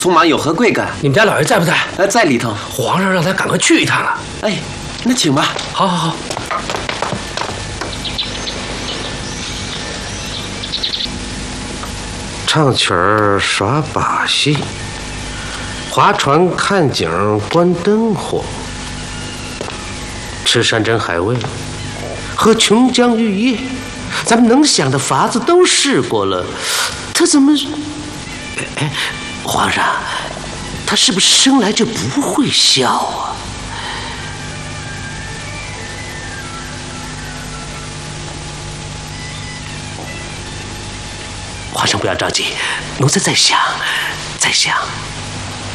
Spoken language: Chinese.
匆忙有何贵干？ 你们家老爷在不在？ 在里头。 皇上让他赶快去一趟了。 哎，那请吧。 好好好。 唱曲儿耍把戏，划船看景观灯火，吃山珍海味，喝琼浆玉液，咱们能想的法子都试过了，他怎么……哎，皇上，他是不是生来就不会笑啊？皇上不要着急，奴才在想，在想。